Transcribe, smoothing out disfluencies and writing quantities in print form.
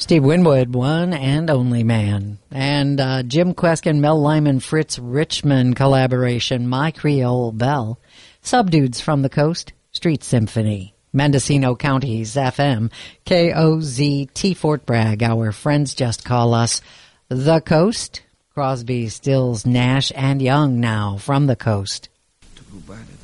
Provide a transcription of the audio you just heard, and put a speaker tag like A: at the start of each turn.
A: Steve Winwood, One and Only Man. And Jim Kweskin, Mel Lyman, Fritz Richmond collaboration, My Creole Belle. Subdudes from the Coast, Street Symphony. Mendocino County's FM, KOZT Fort Bragg. Our friends just call us The Coast. Crosby, Stills, Nash, and Young now from the coast.
B: To go by the